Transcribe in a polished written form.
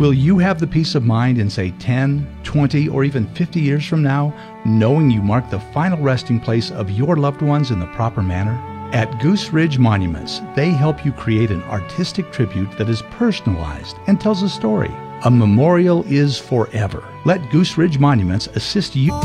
Will you have the peace of mind in, say, 10, 20, or even 50 years from now, knowing you mark the final resting place of your loved ones in the proper manner? At Goose Ridge Monuments, they help you create an artistic tribute that is personalized and tells a story. A memorial is forever. Let Goose Ridge Monuments assist you.